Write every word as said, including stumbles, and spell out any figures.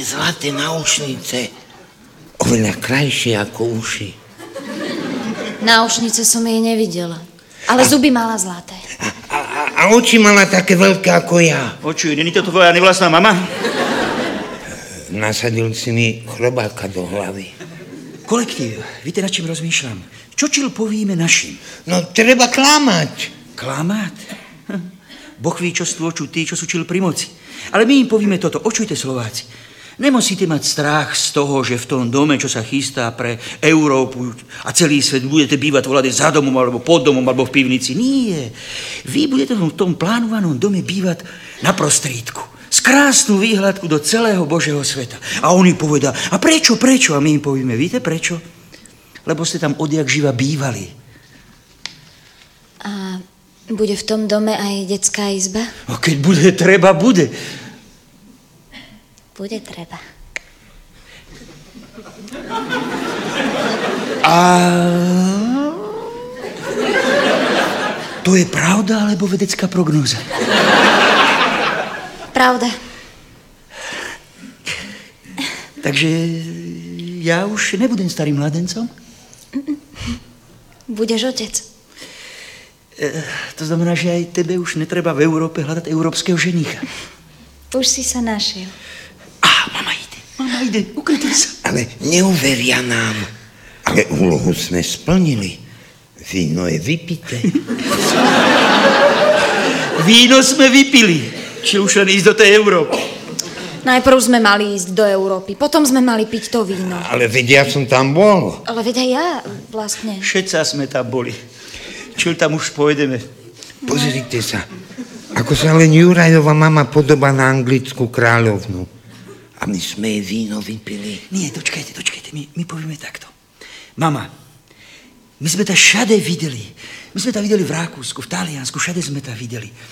zlaté náušnice. Oveľa krajšie ako uši. Náušnice som jej nevidela, ale a... zuby mala zlaté. A, a, a oči mala také veľké ako ja. Oči, není to tvoja nevlastná mama? Nasadil si mi chrobáka do hlavy. Kolektív, víte, nad čím rozmýšľam? Čo čil povíme našim? No, treba klamať. Klamať? Hm. Boh ví, čo stôču tí, čo sú čil pri moci. Ale my im povieme toto. Očujte, Slováci. Nemusíte mať strach z toho, že v tom dome, čo sa chystá pre Európu a celý svet, budete bývať voľade za domom, alebo pod domom, alebo v pivnici. Nie. Vy budete v tom plánovanom dome bývať na prostrídku. S krásnu výhľadku do celého Božieho sveta. A oni povedia, a prečo, prečo? A my im povieme, víte prečo? Lebo ste tam odjak živa bývali. A bude v tom dome aj detská izba? A keď bude treba, bude. Bude treba. A... To je pravda, alebo vedecká prognóza? Pravda. Takže ja už nebudem starým mladencom? Budeš otec. E, to znamená, že aj tebe už netreba v Európe hľadať európskeho ženícha. Už si sa našiel. Á, mama ide, mama ide, ukryte sa. Ale neuveria nám. Ale úlohu sme splnili. Víno je vypité. Víno sme vypili. Či už len ísť do tej Európy. Najprv sme mali ísť do Európy, potom sme mali piť to víno. Ale veď ja som tam bol. Ale veď aj ja vlastne. Všetci sme tam boli. Čil tam už pôjdeme. Pozrite sa, ako sa len Jurajova mama podobá na anglickú kráľovnu. A my sme jej víno vypili. Nie, dočkajte, dočkajte, my, my povieme takto. Mama, my sme to všade videli. My sme to videli v Rakúsku, v Taliansku, všade sme to videli.